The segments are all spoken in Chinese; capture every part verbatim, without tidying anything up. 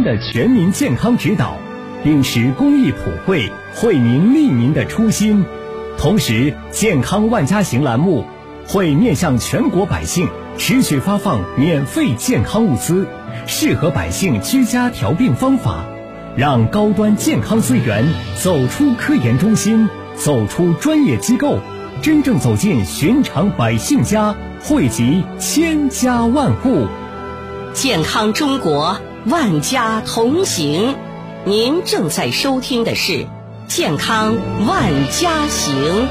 的全民健康指导，秉持公益普惠、惠民利民的初心。同时，健康万家行栏目会面向全国百姓持续发放免费健康物资，适合百姓居家调病方法，让高端健康资源走出科研中心，走出专业机构，真正走进寻常百姓家，惠及千家万户。 健康中国，万家同行。您正在收听的是健康万家行。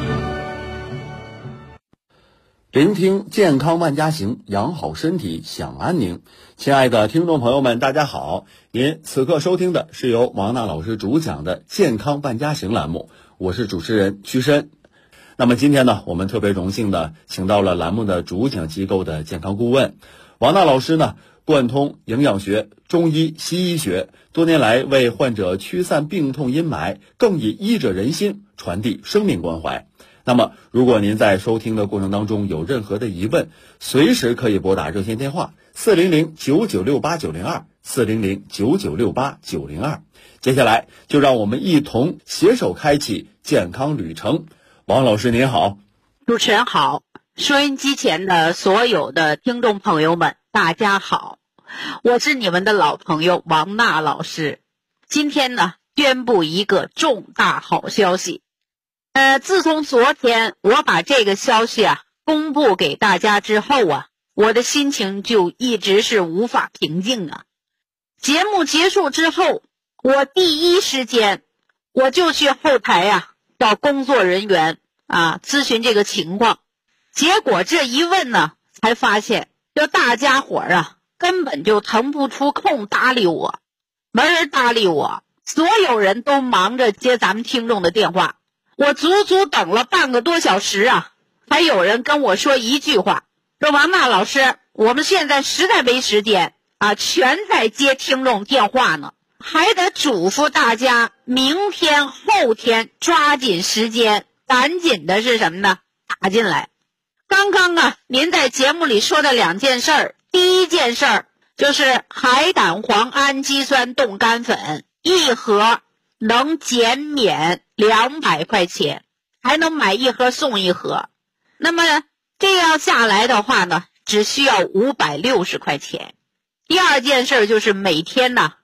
聆听健康万家行，养好身体享安宁。亲爱的听众朋友们，大家好，您此刻收听的是由王娜老师主讲的健康万家行栏目，我是主持人屈申。那么今天呢，我们特别荣幸的请到了栏目的主讲机构的健康顾问王娜老师呢，贯通营养学、中医、西医学，多年来为患者驱散病痛阴霾，更以医者仁心，传递生命关怀。那么如果您在收听的过程当中有任何的疑问，随时可以拨打热线电话四零零九九六八九零二 四零零九九六八九零二。接下来就让我们一同携手开启健康旅程。王老师您好。 主持人好，收音机前的所有的听众朋友们大家好，我是你们的老朋友王娜老师。今天呢，宣布一个重大好消息。呃，自从昨天我把这个消息啊公布给大家之后啊，我的心情就一直是无法平静啊。节目结束之后，我第一时间我就去后台啊找工作人员啊咨询这个情况。结果这一问呢，才发现这大家伙儿啊根本就腾不出空搭理我，没人搭理我，所有人都忙着接咱们听众的电话。我足足等了半个多小时啊，还有人跟我说一句话，说王娜老师，我们现在实在没时间啊，全在接听众电话呢，还得嘱咐大家明天后天抓紧时间，赶紧的是什么呢？打进来。刚刚啊，您在节目里说的两件事儿，第一件事儿就是海胆黄氨基酸冻干粉一盒能减免两百块钱，还能买一盒送一盒。那么这样下来的话呢，只需要五百六十块钱。第二件事就是每天呢